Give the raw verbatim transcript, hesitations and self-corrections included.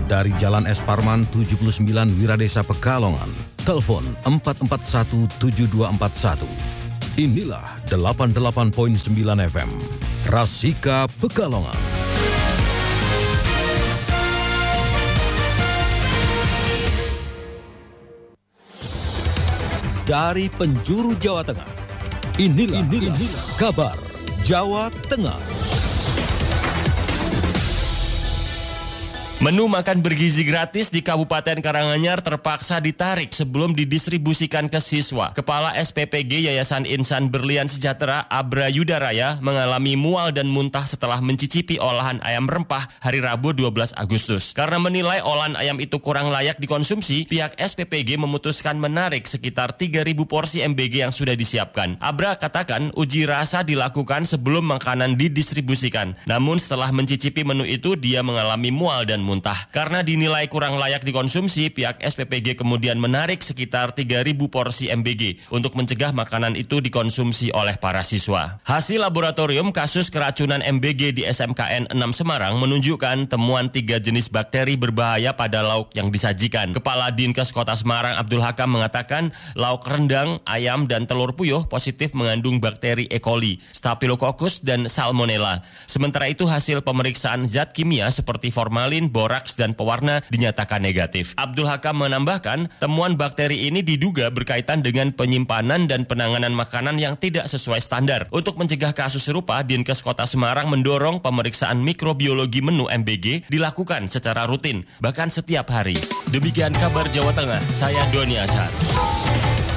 dari Jalan Es Parman tujuh puluh sembilan Wiradesa Pekalongan. Telepon empat empat satu tujuh dua empat satu. Inilah delapan puluh delapan koma sembilan F M, Rasika Pekalongan. Dari penjuru Jawa Tengah, inilah, inilah, inilah kabar Jawa Tengah. Menu makan bergizi gratis di Kabupaten Karanganyar terpaksa ditarik sebelum didistribusikan ke siswa. Kepala S P P G Yayasan Insan Berlian Sejahtera Abra Yudaraya mengalami mual dan muntah setelah mencicipi olahan ayam rempah hari Rabu dua belas Agustus. Karena menilai olahan ayam itu kurang layak dikonsumsi, pihak S P P G memutuskan menarik sekitar tiga ribu porsi M B G yang sudah disiapkan. Abra katakan uji rasa dilakukan sebelum makanan didistribusikan. Namun setelah mencicipi menu itu, dia mengalami mual dan muntah. Karena dinilai kurang layak dikonsumsi, pihak S P P G kemudian menarik sekitar tiga ribu porsi M B G untuk mencegah makanan itu dikonsumsi oleh para siswa. Hasil laboratorium kasus keracunan M B G di S M K N enam Semarang menunjukkan temuan tiga jenis bakteri berbahaya pada lauk yang disajikan. Kepala Dinkes Kota Semarang Abdul Hakam mengatakan lauk rendang, ayam, dan telur puyuh positif mengandung bakteri E. coli, Staphylococcus, dan Salmonella. Sementara itu hasil pemeriksaan zat kimia seperti formalin, boraks, dan pewarna dinyatakan negatif. Abdul Hakam menambahkan, temuan bakteri ini diduga berkaitan dengan penyimpanan dan penanganan makanan yang tidak sesuai standar. Untuk mencegah kasus serupa, Dinkes Kota Semarang mendorong pemeriksaan mikrobiologi menu M B G dilakukan secara rutin, bahkan setiap hari. Demikian kabar Jawa Tengah, saya Doni Ashar.